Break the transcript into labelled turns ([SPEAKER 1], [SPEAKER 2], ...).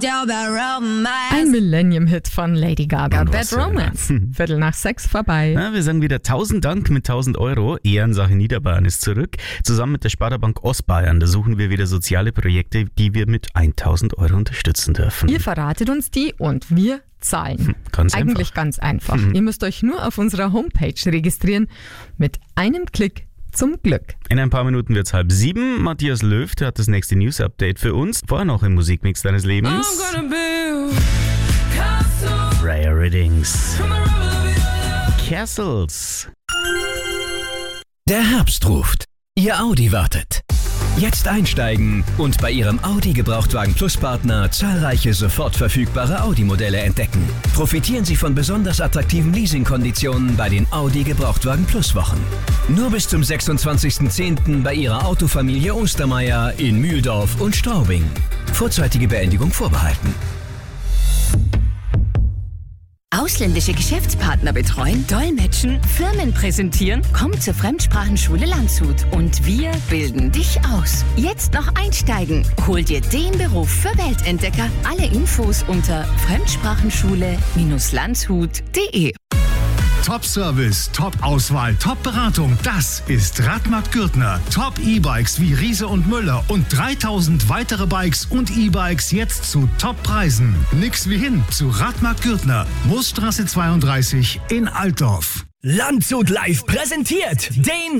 [SPEAKER 1] Ein Millennium-Hit von Lady Gaga, Bad Romance. 5:45 vorbei.
[SPEAKER 2] Ja, wir sagen wieder 1000 Dank mit 1000 Euro. Ehrensache Niederbayern ist zurück. Zusammen mit der Sparda-Bank Ostbayern, da suchen wir wieder soziale Projekte, die wir mit 1000 Euro unterstützen dürfen.
[SPEAKER 1] Ihr verratet uns die und wir zahlen. Eigentlich ganz einfach. Ihr müsst euch nur auf unserer Homepage registrieren. Mit einem Klick zum Glück.
[SPEAKER 2] In ein paar Minuten wird's 6:30. Matthias Löw, der hat das nächste News-Update für uns. Vorher noch im Musikmix deines Lebens. Rare Readings. Castles.
[SPEAKER 3] Der Herbst ruft. Ihr Audi wartet. Jetzt einsteigen und bei Ihrem Audi Gebrauchtwagen Plus Partner zahlreiche sofort verfügbare Audi-Modelle entdecken. Profitieren Sie von besonders attraktiven Leasingkonditionen bei den Audi Gebrauchtwagen Plus Wochen. Nur bis zum 26.10. bei Ihrer Autofamilie Ostermeier in Mühldorf und Straubing. Vorzeitige Beendigung vorbehalten.
[SPEAKER 4] Ausländische Geschäftspartner betreuen, dolmetschen, Firmen präsentieren? Komm zur Fremdsprachenschule Landshut und wir bilden dich aus. Jetzt noch einsteigen. Hol dir den Beruf für Weltentdecker. Alle Infos unter fremdsprachenschule-landshut.de.
[SPEAKER 5] Top-Service, Top-Auswahl, Top-Beratung, das ist Radmat Gürtner. Top-E-Bikes wie Riese und Müller und 3000 weitere Bikes und E-Bikes jetzt zu Top-Preisen. Nix wie hin zu Radmat Gürtner, Moosstraße 32 in Altdorf.
[SPEAKER 3] Landshut Live präsentiert den